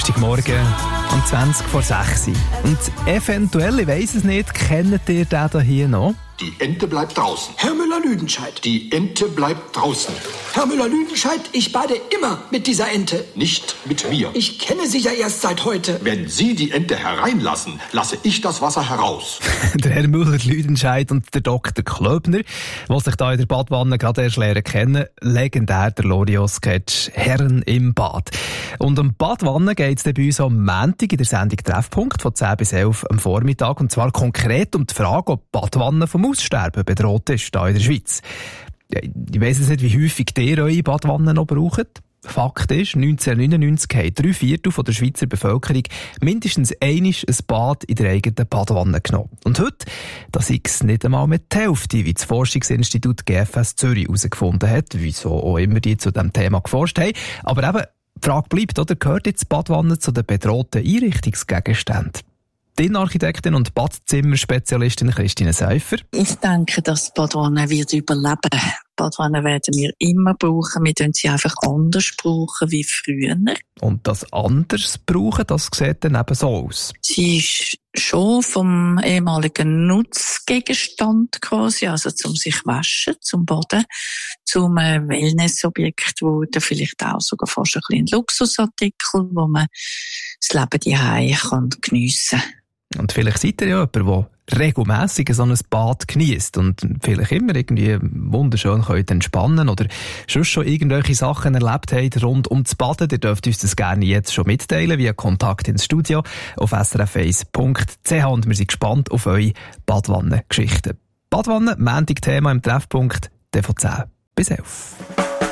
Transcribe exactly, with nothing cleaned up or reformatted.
Dienstagmorgen um zwanzig vor sechs. Und eventuell, ich weiss es nicht, kennt ihr den hier noch? Die Ente bleibt draußen. Herr Müller-Lüdenscheid. Die Ente bleibt draußen. Herr Müller-Lüdenscheid, ich bade immer mit dieser Ente. Nicht mit mir. Ich kenne sie ja erst seit heute. Wenn Sie die Ente hereinlassen, lasse ich das Wasser heraus. Der Herr Müller-Lüdenscheid und der Doktor Klöbner, die sich da in der Badwanne gerade erst lernen kennen, legendär der Loriot-Sketch «Herren im Bad». Und um Badwanne geht es bei uns am Montag in der Sendung «Treffpunkt» von zehn bis elf am Vormittag. Und zwar konkret um die Frage, ob Badwanne vom Aussterben bedroht ist, hier in der Schweiz. Ich weiss jetzt nicht, wie häufig ihr eure Badwanne noch braucht. Fakt ist, neunzehnhundertneunundneunzig haben drei Viertel der Schweizer Bevölkerung mindestens einmal ein Bad in der eigenen Badwanne genommen. Und heute, das ist es nicht einmal mit der Hälfte, wie das Forschungsinstitut G F S Zürich herausgefunden hat, wieso auch immer die zu diesem Thema geforscht haben. Aber eben, die Frage bleibt, oder gehört jetzt die Badwanne zu den bedrohten Einrichtungsgegenständen? Die Innenarchitektin und Badzimmerspezialistin Christine Seifer. Ich denke, dass die Badwanne wird überleben. Badwanne werden wir immer brauchen. Wir können sie einfach anders brauchen wie früher. Und das anders brauchen, das sieht dann eben so aus. Sie ist schon vom ehemaligen Nutzgegenstand quasi, also zum sich waschen, zum Baden, zum Wellnessobjekt, wo dann vielleicht auch sogar fast ein bisschen ein Luxusartikel, wo man das Leben daheim kann geniessen kann. Und vielleicht seid ihr ja jemand, der regelmässig so ein Bad genießt und vielleicht immer irgendwie wunderschön könnt entspannen oder sonst schon irgendwelche Sachen erlebt habt rund um das Baden. Ihr dürft uns das gerne jetzt schon mitteilen via Kontakt ins Studio auf s r f eins punkt c h und wir sind gespannt auf eure Badwannen-Geschichten. Badwanne, Montag Thema im Treffpunkt, von zehn bis elf.